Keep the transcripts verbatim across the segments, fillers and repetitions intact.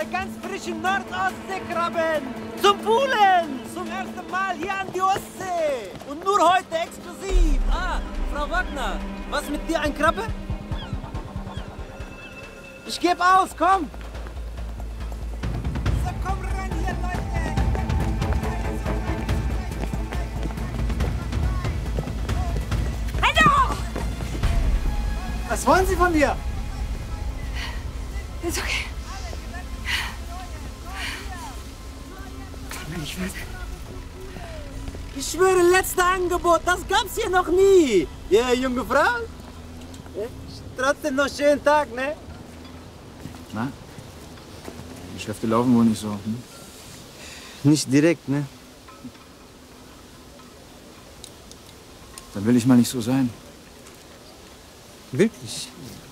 ganz frischen Nordostseekrabben. Zum Poolen. Zum ersten Mal hier an die Ostsee. Und nur heute exklusiv. Ah, Frau Wagner, was mit dir, ein Krabbe? Ich geb aus, komm. So, komm rein hier, Leute. Hallo! Was wollen Sie von mir? Ist okay. Ich will. Ich schwöre, letztes Angebot, das gab's hier noch nie. Ja, junge Frau? Trotzdem noch schönen Tag, ne? Na? Die Geschäfte laufen wohl nicht so. Hm? Nicht direkt, ne? Dann will ich mal nicht so sein. Wirklich?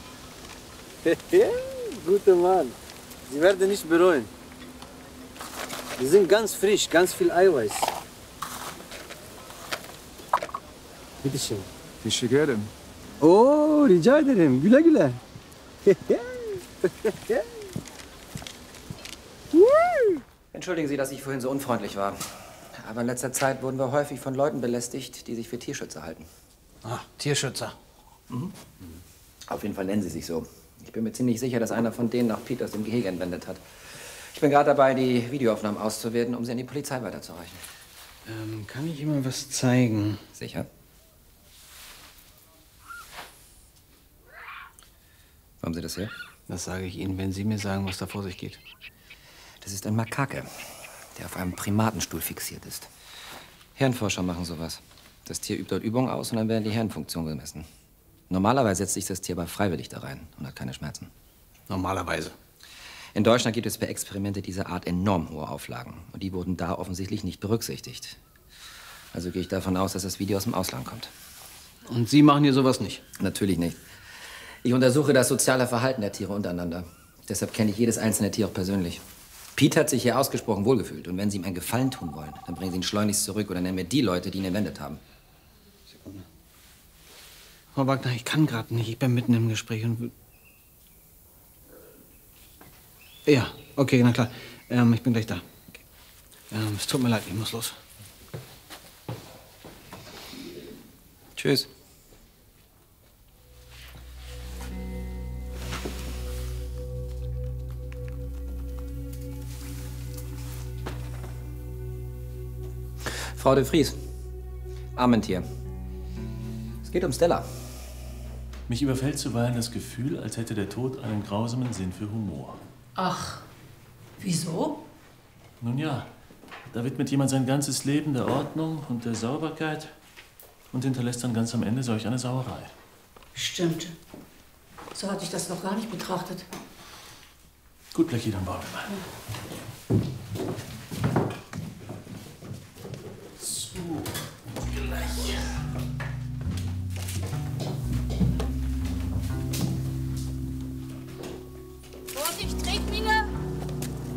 Guter Mann. Sie werden nicht bereuen. Die sind ganz frisch, ganz viel Eiweiß. Bitte schön. Teşekkür ederim. Oh, rica ederim. Güle güle. Entschuldigen Sie, dass ich vorhin so unfreundlich war. Aber in letzter Zeit wurden wir häufig von Leuten belästigt, die sich für Tierschützer halten. Ah, Tierschützer. Mhm. Auf jeden Fall nennen sie sich so. Ich bin mir ziemlich sicher, dass einer von denen nach Peters im Gehege entwendet hat. Ich bin gerade dabei, die Videoaufnahmen auszuwerten, um sie an die Polizei weiterzureichen. Ähm, kann ich Ihnen mal was zeigen? Sicher. Wo haben Sie das her? Das sage ich Ihnen, wenn Sie mir sagen, was da vor sich geht. Das ist ein Makake, der auf einem Primatenstuhl fixiert ist. Hirnforscher machen sowas. Das Tier übt dort Übungen aus und dann werden die Hirnfunktionen gemessen. Normalerweise setzt sich das Tier aber freiwillig da rein und hat keine Schmerzen. Normalerweise. In Deutschland gibt es für Experimente dieser Art enorm hohe Auflagen. Und die wurden da offensichtlich nicht berücksichtigt. Also gehe ich davon aus, dass das Video aus dem Ausland kommt. Und Sie machen hier sowas nicht? Natürlich nicht. Ich untersuche das soziale Verhalten der Tiere untereinander. Deshalb kenne ich jedes einzelne Tier auch persönlich. Pete hat sich hier ausgesprochen wohlgefühlt. Und wenn Sie ihm einen Gefallen tun wollen, dann bringen Sie ihn schleunigst zurück oder nennen mir die Leute, die ihn entwendet haben. Sekunde. Frau Wagner, ich kann gerade nicht. Ich bin mitten im Gespräch und... Ja, okay, na klar. Ähm, ich bin gleich da. Okay. Ähm, es tut mir leid, ich muss los. Tschüss. Frau de Vries. Armentier. Es geht um Stella. Mich überfällt zuweilen das Gefühl, als hätte der Tod einen grausamen Sinn für Humor. Ach, wieso? Nun ja, da widmet jemand sein ganzes Leben der Ordnung und der Sauberkeit und hinterlässt dann ganz am Ende solch eine Sauerei. Stimmt. So hatte ich das noch gar nicht betrachtet. Gut, Blackie, dann bauen wir mal.